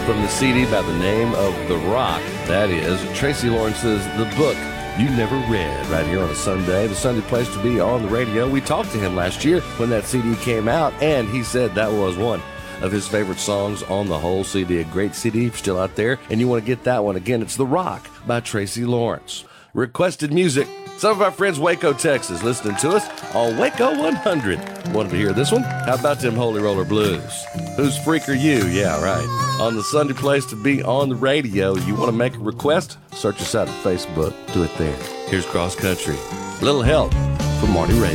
from the CD by the name of The Rock. That is Tracy Lawrence's The Book You Never Read, right here on a Sunday, the Sunday place to be on the radio. We talked to him last year when that CD came out, and he said that was one of his favorite songs on the whole CD. A great CD still out there, and you want to get that one. Again, it's The Rock by Tracy Lawrence. Requested music. Some of our friends Waco, Texas, listening to us on Waco 100. Wanted to hear this one? How about them Holy Roller Blues? Whose freak are you? Yeah, right. On the Sunday place to be on the radio, you want to make a request? Search us out on Facebook. Do it there. Here's Cross Country. Little help from Marty Raybon.